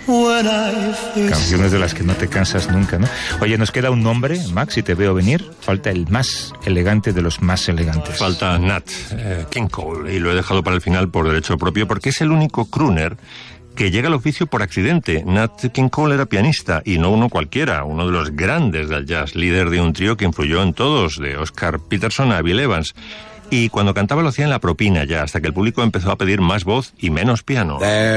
Canciones de las que no te cansas nunca, ¿no? Oye, nos queda un nombre, Max, si te veo venir. Falta el más elegante de los más elegantes. Falta Nat King Cole, y lo he dejado para el final por derecho propio, porque es el único crooner que llega al oficio por accidente. Nat King Cole era pianista, y no uno cualquiera, uno de los grandes del jazz, líder de un trío que influyó en todos, de Oscar Peterson a Bill Evans. Y cuando cantaba lo hacía en la propina ya, hasta que el público empezó a pedir más voz y menos piano.